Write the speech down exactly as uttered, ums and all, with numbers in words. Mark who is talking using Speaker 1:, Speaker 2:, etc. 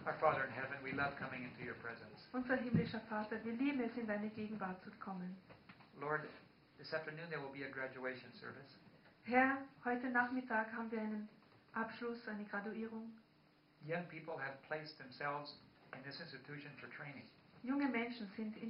Speaker 1: Our Father in heaven, we love coming into your presence.
Speaker 2: Unser himmlischer Vater, wir lieben es, in deine Gegenwart zu kommen.
Speaker 1: Lord, this afternoon there will be a graduation service.
Speaker 2: Herr, heute Nachmittag haben wir einen Abschluss, eine Graduierung.
Speaker 1: Young people have placed themselves in this institution for training.
Speaker 2: Junge Menschen sind in